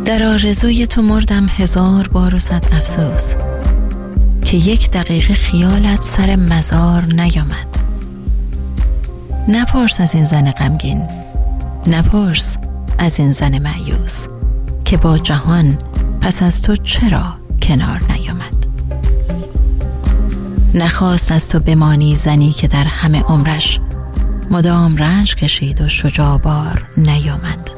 در آرزوی تو مردم 1000 بار و 100 افسوس که 1 دقیقه خیالت سر مزار نیامد. نپرس از این زن غمگین، نپرس از این زن مایوس که با جهان پس از تو چرا کنار نیامد. نخواست از تو بمانی زنی که در همه عمرش مدام رنج کشید و شجاع بار نیامد.